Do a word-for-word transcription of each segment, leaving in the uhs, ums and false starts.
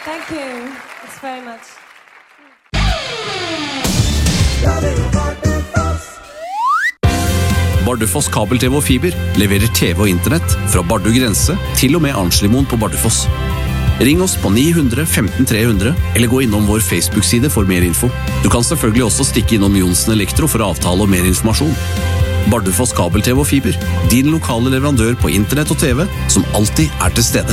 Thank you. It's very much. Bardufoss kabel-TV og fiber leverer T V og internett fra Bardu grense til og med Arnslimoen på Bardufoss. Ring oss på ni hundre femten tre hundre eller gå innom vår Facebook-side for mer info. Du kan selvfølgelig også stikke innom Jonsen Elektro for avtale og mer informasjon. Bardufoss kabel-T V og fiber, din lokale leverandør på internett og T V som alltid er til stede.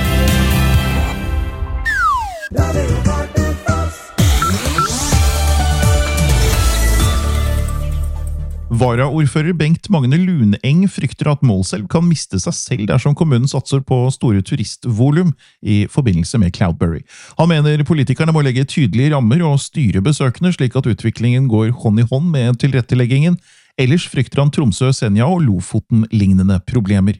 Varaordfører Bengt Magne Luneng frykter at Målselv kan miste seg selv dersom kommunen satser på store turistvolum i forbindelse med Cloudberry. Han mener politikerne må legge tydelige rammer og styre besøkende slik at utviklingen går hånd i hånd med tilretteleggingen, ellers frykter han Tromsø, Senja og Lofoten-lignende problemer.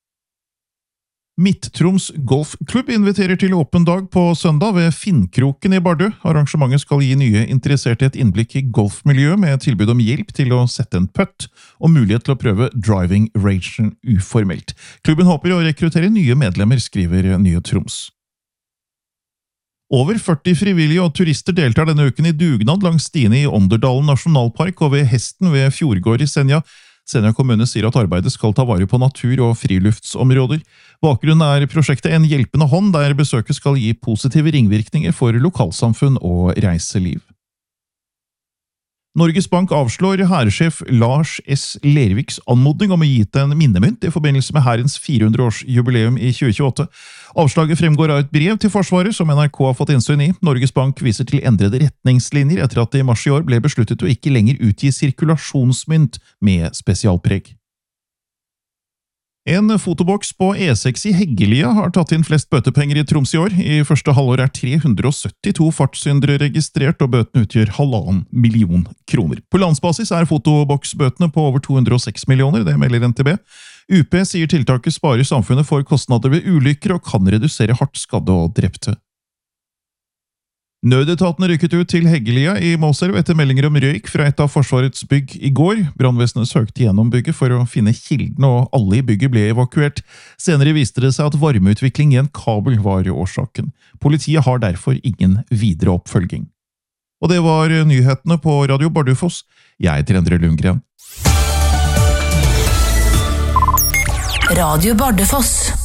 Midt-Troms Golfklubb inviterer til åpen dag på søndag ved Finnkroken i Bardu. Arrangementet skal gi nye interesserte et innblikk i golfmiljøet med tilbud om hjelp til å sette en putt og mulighet til å prøve driving range uformelt. Klubben håper å rekruttere nye medlemmer, skriver Nye Troms. Over førti frivillige og turister deltar denne uken i dugnad langs stiene i Ånderdalen nasjonalpark og ved Hesten ved Fjordgård i Senja. Senja kommune sier at arbeidet skal ta vare på natur- og friluftsområder. Bakgrunnen er prosjektet En hjelpende hånd, der besøket skal gi positive ringvirkninger for lokalsamfunn og reiseliv. Norges Bank avslår hærsjef Lars S. Lerviks anmodning om å gi til en minnemynt i forbindelse med hærens fire hundre års jubileum i tjue tjueåtte. Avslaget fremgår av et brev til Forsvaret som N R K har fått innsyn i. Norges Bank viser til endrede retningslinjer etter at det i mars i år ble besluttet å ikke lenger utgi sirkulasjonsmynt med spesialpreg. En fotoboks på E seks i Heggelia har tatt inn flest bøtepenger i Troms i år. I første halvår er tre hundre syttito fartssyndere registrert, og bøtene utgjør halvannen million kroner. På landsbasis er fotoboksbøtene på over to hundre og seks millioner, det melder N T B. U P sier tiltaket sparer samfunnet for kostnader ved ulykker og kan redusere hardt skadde og drepte. Nødetaten rykket ut til Heggelia i Målselv etter meldinger om røyk fra et av Forsvarets bygg i går. Brannvesenet søkte gjennom bygget for å finne kilden, og alle i bygget ble evakuert. Senere viste det seg at varmeutvikling i en kabel var årsaken. Politiet har derfor ingen videre oppfølging. Og det var nyhetene på Radio Bardufoss. Jeg heter Endre Lundgren. Radio Bardufoss.